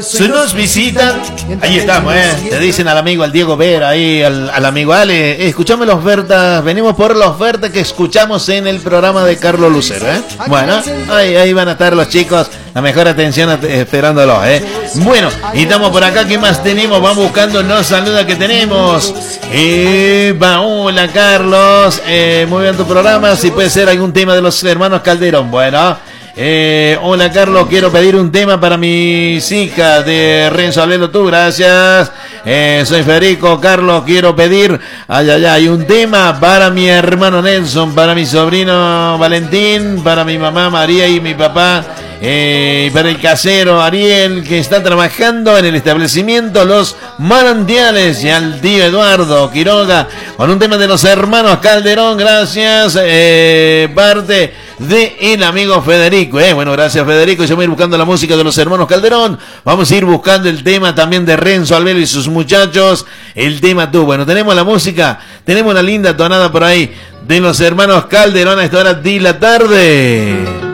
Si nos visitan, ahí estamos, te dicen al amigo, al Diego Vera, ahí al amigo Ale, escuchame las ofertas, venimos por la oferta que escuchamos en el programa de Carlos Lucero, Bueno, ahí van a estar los chicos, la mejor atención esperándolos, Bueno, y estamos por acá, ¿qué más tenemos? Vamos buscando los saludos que tenemos. Hola Carlos, muy bien tu programa, si puede ser algún tema de los hermanos Calderón, bueno. Hola Carlos, quiero pedir un tema para mis hijas de Renzo Ablelo, tú, gracias. Soy Federico, Carlos, quiero pedir hay un tema para mi hermano Nelson, para mi sobrino Valentín, para mi mamá María y mi papá, para el casero Ariel, que está trabajando en el establecimiento Los Manantiales, y al tío Eduardo Quiroga, con un tema de los hermanos Calderón, gracias, parte de el amigo Federico, Bueno, gracias Federico. Yo voy a ir buscando la música de los hermanos Calderón. Vamos a ir buscando el tema también de Renzo Ablelo y sus muchachos. El tema tú. Bueno, tenemos la música, tenemos una linda tonada por ahí de los hermanos Calderón a esta hora de la tarde.